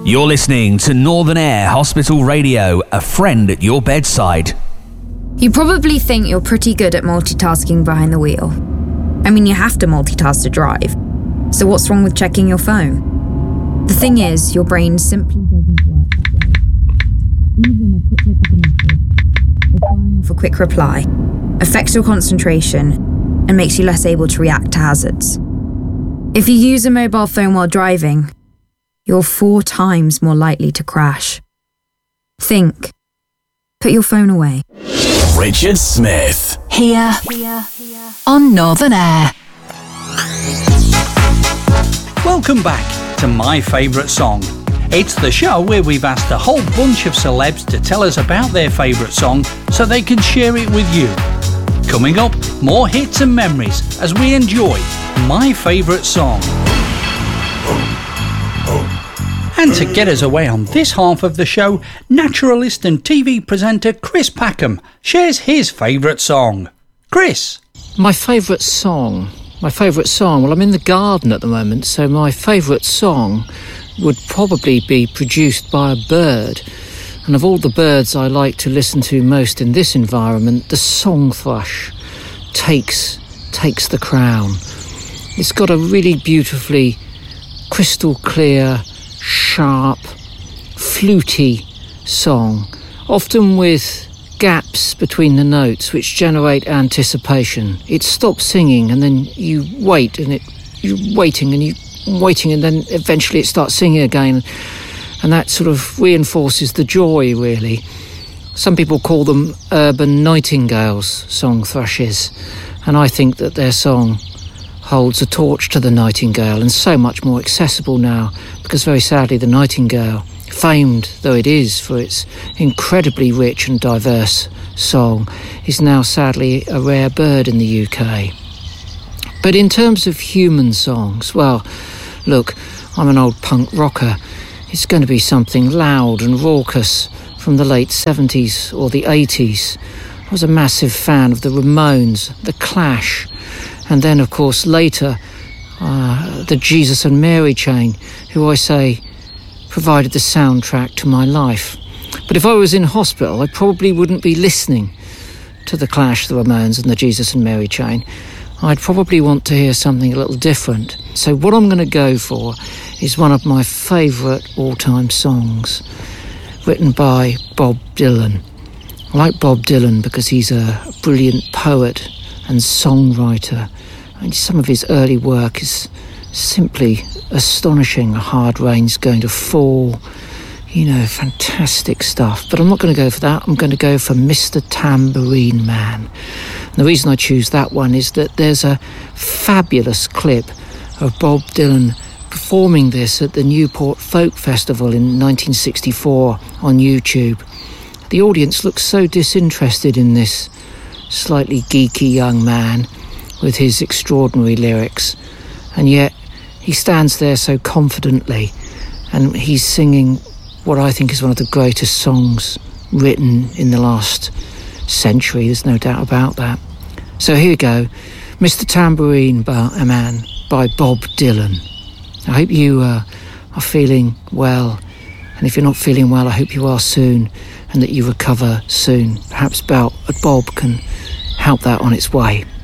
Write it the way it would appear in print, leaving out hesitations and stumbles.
You're listening to Northern Air Hospital Radio, a friend at your bedside. You probably think you're pretty good at multitasking behind the wheel. I mean, you have to multitask to drive. So what's wrong with checking your phone? The thing is, your brain simply doesn't work that way. Even a quick look at a message or firing off a quick reply affects your concentration and makes you less able to react to hazards. If you use a mobile phone while driving, you're 4 times more likely to crash. Think. Put your phone away. Richard Smith. Here on Northern Air. Welcome back to My Favourite Song. It's the show where we've asked a whole bunch of celebs to tell us about their favourite song so they can share it with you. Coming up, more hits and memories as we enjoy My Favourite Song. And to get us away on this half of the show, naturalist and TV presenter Chris Packham shares his favourite song. Chris? My favourite song? Well, I'm in the garden at the moment, so my favourite song would probably be produced by a bird. And of all the birds I like to listen to most in this environment, the song thrush takes the crown. It's got a really beautifully crystal clear, sharp, fluty song, often with gaps between the notes which generate anticipation. It stops singing and then you wait and you're waiting and then eventually it starts singing again, and that sort of reinforces the joy, really. Some people call them urban nightingales, song thrushes, and I think that their song holds a torch to the nightingale and so much more accessible now, because very sadly the nightingale, famed though it is for its incredibly rich and diverse song, is now sadly a rare bird in the UK. But in terms of human songs, well, look, I'm an old punk rocker. It's going to be something loud and raucous from the late 70s or the 80s. I was a massive fan of the Ramones, the Clash, and then, of course, later, the Jesus and Mary Chain, who I say provided the soundtrack to my life. But if I was in hospital, I probably wouldn't be listening to the Clash, the Ramones and the Jesus and Mary Chain. I'd probably want to hear something a little different. So what I'm going to go for is one of my favourite all-time songs, written by Bob Dylan. I like Bob Dylan because he's a brilliant poet and songwriter. I mean, some of his early work is simply astonishing. A Hard Rain's Going to Fall, fantastic stuff. But I'm not going to go for that. I'm going to go for Mr. Tambourine Man. And the reason I choose that one is that there's a fabulous clip of Bob Dylan performing this at the Newport Folk Festival in 1964 on YouTube. The audience looks so disinterested in this slightly geeky young man with his extraordinary lyrics, and yet he stands there so confidently and he's singing what I think is one of the greatest songs written in the last century. There's no doubt about that. So here we go, Mr. Tambourine Man by Bob Dylan. I hope you are feeling well, and if you're not feeling well, I hope you are soon and that you recover soon. Perhaps Bob can help that on its way.